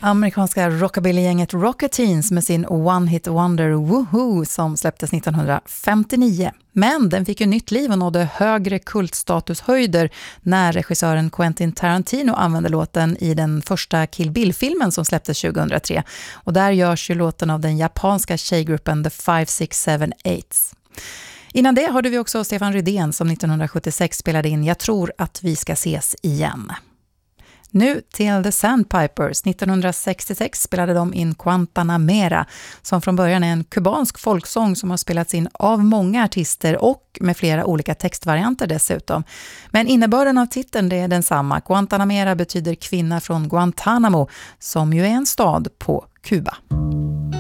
Amerikanska rockabilly-gänget Rocketeens med sin One Hit Wonder Woohoo som släpptes 1959. Men den fick ju nytt liv och nådde högre kultstatushöjder när regissören Quentin Tarantino använde låten i den första Kill Bill-filmen som släpptes 2003. Och där görs ju låten av den japanska tjejgruppen The 5678s. Innan det hörde vi också Stefan Rydén som 1976 spelade in Jag tror att vi ska ses igen. Nu till The Sandpipers. 1966 spelade de in Guantanamera som från början är en kubansk folksång som har spelats in av många artister och med flera olika textvarianter dessutom. Men innebörden av titeln är densamma. Guantanamera betyder kvinna från Guantanamo som ju är en stad på Kuba.